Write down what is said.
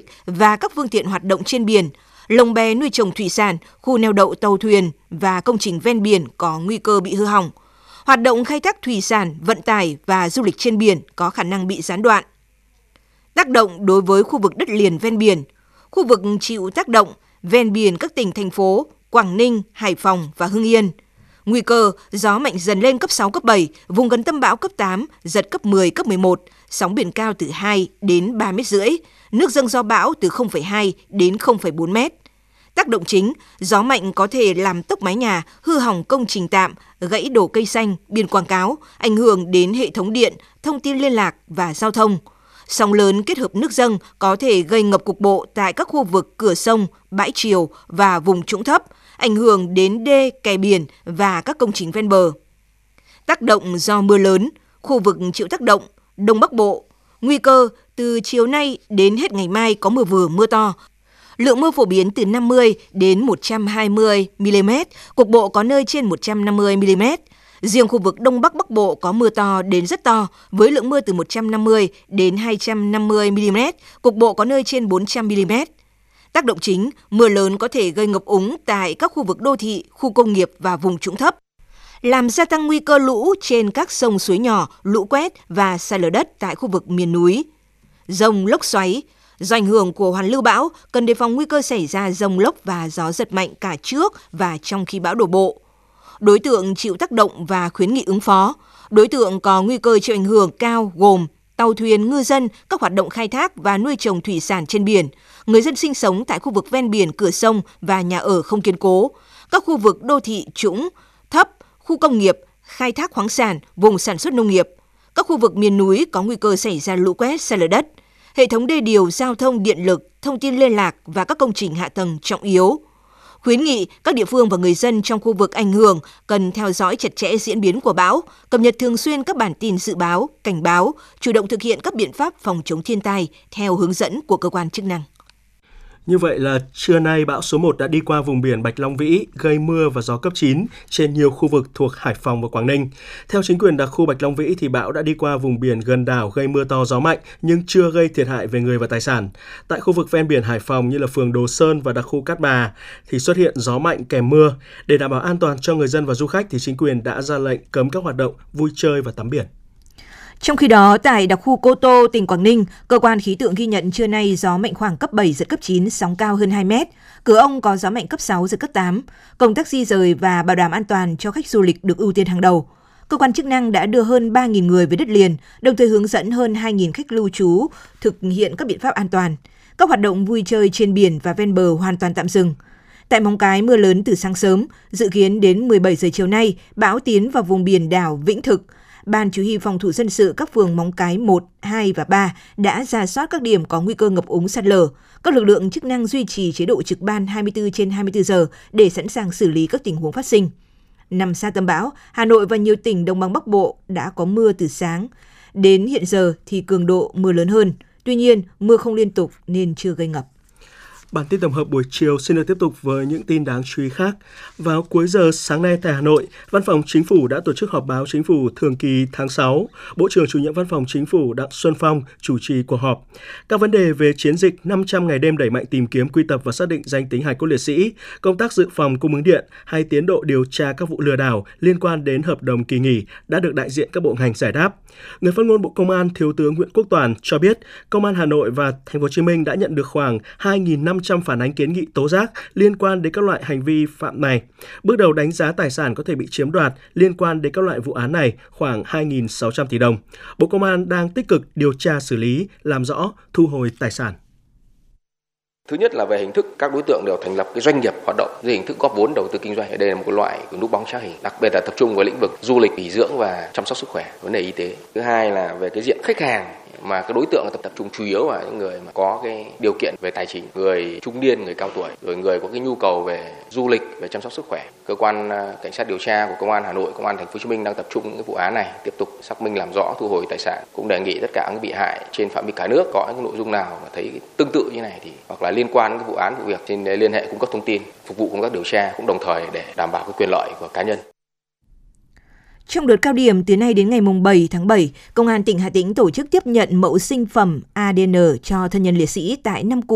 lịch và các phương tiện hoạt động trên biển, lồng bè nuôi trồng thủy sản, khu neo đậu tàu thuyền và công trình ven biển có nguy cơ bị hư hỏng. Hoạt động khai thác thủy sản, vận tải và du lịch trên biển có khả năng bị gián đoạn. Tác động đối với khu vực đất liền ven biển. Khu vực chịu tác động ven biển các tỉnh, thành phố Quảng Ninh, Hải Phòng và Hưng Yên. Nguy cơ gió mạnh dần lên cấp 6, cấp 7, vùng gần tâm bão cấp 8, giật cấp 10, cấp 11, sóng biển cao từ 2 đến 3,5 mét, nước dâng do bão từ 0,2 đến 0,4 mét. Tác động chính, gió mạnh có thể làm tốc mái nhà, hư hỏng công trình tạm, gãy đổ cây xanh, biển quảng cáo, ảnh hưởng đến hệ thống điện, thông tin liên lạc và giao thông. Sóng lớn kết hợp nước dâng có thể gây ngập cục bộ tại các khu vực cửa sông, bãi triều và vùng trũng thấp, ảnh hưởng đến đê, kè biển và các công trình ven bờ. Tác động do mưa lớn, khu vực chịu tác động, Đông Bắc Bộ. Nguy cơ từ chiều nay đến hết ngày mai có mưa vừa mưa to. Lượng mưa phổ biến từ 50 đến 120 mm, cục bộ có nơi trên 150 mm. Riêng khu vực Đông Bắc Bắc Bộ có mưa to đến rất to, với lượng mưa từ 150 đến 250 mm, cục bộ có nơi trên 400 mm. Tác động chính, mưa lớn có thể gây ngập úng tại các khu vực đô thị, khu công nghiệp và vùng trũng thấp, làm gia tăng nguy cơ lũ trên các sông suối nhỏ, lũ quét và sạt lở đất tại khu vực miền núi. Dông lốc xoáy. Do ảnh hưởng của hoàn lưu bão, cần đề phòng nguy cơ xảy ra dông lốc và gió giật mạnh cả trước và trong khi bão đổ bộ. Đối tượng chịu tác động và khuyến nghị ứng phó. Đối tượng có nguy cơ chịu ảnh hưởng cao gồm tàu thuyền, ngư dân, các hoạt động khai thác và nuôi trồng thủy sản trên biển, người dân sinh sống tại khu vực ven biển, cửa sông và nhà ở không kiên cố, các khu vực đô thị trũng, thấp, khu công nghiệp, khai thác khoáng sản, vùng sản xuất nông nghiệp, các khu vực miền núi có nguy cơ xảy ra lũ quét, sạt lở đất, hệ thống đê điều, giao thông, điện lực, thông tin liên lạc và các công trình hạ tầng trọng yếu. Khuyến nghị các địa phương và người dân trong khu vực ảnh hưởng cần theo dõi chặt chẽ diễn biến của bão, cập nhật thường xuyên các bản tin dự báo, cảnh báo, chủ động thực hiện các biện pháp phòng chống thiên tai theo hướng dẫn của cơ quan chức năng. Như vậy là trưa nay bão số 1 đã đi qua vùng biển Bạch Long Vĩ, gây mưa và gió cấp 9 trên nhiều khu vực thuộc Hải Phòng và Quảng Ninh. Theo chính quyền đặc khu Bạch Long Vĩ thì bão đã đi qua vùng biển gần đảo gây mưa to gió mạnh nhưng chưa gây thiệt hại về người và tài sản. Tại khu vực ven biển Hải Phòng như là phường Đồ Sơn và đặc khu Cát Bà thì xuất hiện gió mạnh kèm mưa. Để đảm bảo an toàn cho người dân và du khách thì chính quyền đã ra lệnh cấm các hoạt động vui chơi và tắm biển. Trong khi đó, tại đặc khu Cô Tô, tỉnh Quảng Ninh, cơ quan khí tượng ghi nhận trưa nay gió mạnh khoảng cấp 7, giật cấp 9, sóng cao hơn 2 mét. Cửa Ông có gió mạnh cấp 6, giật cấp 8. Công tác di rời và bảo đảm an toàn cho khách du lịch được ưu tiên hàng đầu. Cơ quan chức năng đã đưa hơn 3.000 người về đất liền, đồng thời hướng dẫn hơn 2.000 khách lưu trú thực hiện các biện pháp an toàn. Các hoạt động vui chơi trên biển và ven bờ hoàn toàn tạm dừng. Tại Móng Cái, mưa lớn từ sáng sớm, dự kiến đến 17 giờ chiều nay, bão tiến vào vùng biển đảo Vĩnh Thực. Ban Chỉ huy Phòng thủ dân sự các phường Móng Cái 1, 2 và 3 đã rà soát các điểm có nguy cơ ngập úng, sạt lở. Các lực lượng chức năng duy trì chế độ trực ban 24/24 giờ để sẵn sàng xử lý các tình huống phát sinh. Nằm xa tâm bão, Hà Nội và nhiều tỉnh Đồng bằng Bắc Bộ đã có mưa từ sáng. Đến hiện giờ thì cường độ mưa lớn hơn. Tuy nhiên, mưa không liên tục nên chưa gây ngập. Bản tin tổng hợp buổi chiều xin được tiếp tục với những tin đáng chú ý khác. Vào cuối giờ sáng nay tại Hà Nội, Văn phòng Chính phủ đã tổ chức họp báo Chính phủ thường kỳ tháng 6. Bộ trưởng Chủ nhiệm Văn phòng Chính phủ Đặng Xuân Phong chủ trì cuộc họp. Các vấn đề về chiến dịch 500 ngày đêm đẩy mạnh tìm kiếm, quy tập và xác định danh tính hài cốt liệt sĩ, công tác dự phòng cung ứng điện hay tiến độ điều tra các vụ lừa đảo liên quan đến hợp đồng kỳ nghỉ đã được đại diện các bộ ngành giải đáp. Người phát ngôn Bộ Công an Thiếu tướng Nguyễn Quốc Toản cho biết, Công an Hà Nội và Thành phố Hồ Chí Minh đã nhận được khoảng 2.500 phản ánh kiến nghị tố giác liên quan đến các loại hành vi phạm này. Bước đầu đánh giá tài sản có thể bị chiếm đoạt liên quan đến các loại vụ án này khoảng 2.600 tỷ đồng. Bộ Công an đang tích cực điều tra xử lý, làm rõ, thu hồi tài sản. Thứ nhất là về hình thức, các đối tượng đều thành lập cái doanh nghiệp hoạt động dưới hình thức góp vốn đầu tư kinh doanh. Đây là một cái loại núp bóng trá hình, đặc biệt là tập trung vào lĩnh vực du lịch, nghỉ dưỡng và chăm sóc sức khỏe, vấn đề y tế. Thứ hai là về cái diện khách hàng mà cái đối tượng tập trung chủ yếu là những người mà có cái điều kiện về tài chính, người trung niên, người cao tuổi, rồi người có cái nhu cầu về du lịch, về chăm sóc sức khỏe. Cơ quan cảnh sát điều tra của Công an Hà Nội, Công an Thành phố Hồ Chí Minh đang tập trung những cái vụ án này, tiếp tục xác minh làm rõ, thu hồi tài sản. Cũng đề nghị tất cả các bị hại trên phạm vi cả nước có những nội dung nào mà thấy tương tự như này thì hoặc là liên quan đến cái vụ án vụ việc trên liên hệ cung cấp thông tin, phục vụ công tác điều tra, cũng đồng thời để đảm bảo cái quyền lợi của cá nhân. Trong đợt cao điểm từ nay đến ngày 7 tháng 7, Công an tỉnh Hà Tĩnh tổ chức tiếp nhận mẫu sinh phẩm ADN cho thân nhân liệt sĩ tại 5 cụm